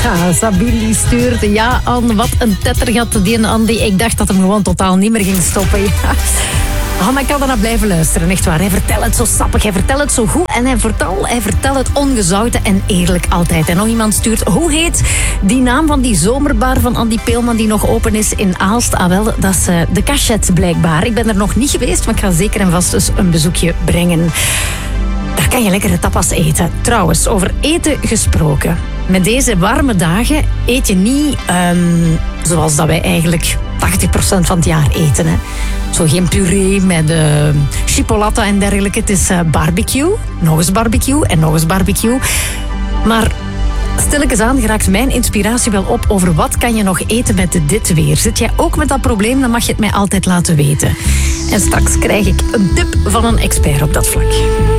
Ja, Sabili stuurt. Ja, Anne, wat een tettergat die Andy. Ik dacht dat hem gewoon totaal niet meer ging stoppen. Ja. Oh, maar ik kan daarna blijven luisteren, echt waar. Hij vertelt het zo sappig, hij vertelt het zo goed. En hij vertelt het ongezouten en eerlijk altijd. En nog iemand stuurt, hoe heet die naam van die zomerbar van Andy Peelman die nog open is in Aalst? Ah wel, dat is de Cachette blijkbaar. Ik ben er nog niet geweest, maar ik ga zeker en vast dus een bezoekje brengen. Daar kan je lekkere tapas eten. Trouwens, over eten gesproken. Met deze warme dagen eet je niet zoals dat wij eigenlijk 80% van het jaar eten. Hè. Zo geen puree met chipolata en dergelijke. Het is barbecue, nog eens barbecue en nog eens barbecue. Maar stilletjes aan geraakt mijn inspiratie wel op over wat kan je nog eten met dit weer. Zit jij ook met dat probleem, dan mag je het mij altijd laten weten. En straks krijg ik een tip van een expert op dat vlak.